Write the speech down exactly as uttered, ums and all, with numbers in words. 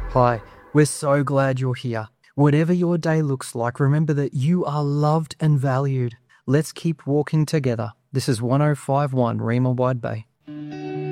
Hi, we're so glad you're here. Whatever your day looks like, remember that you are loved and valued. Let's keep walking together. This is one oh five point one Rima Wide Bay.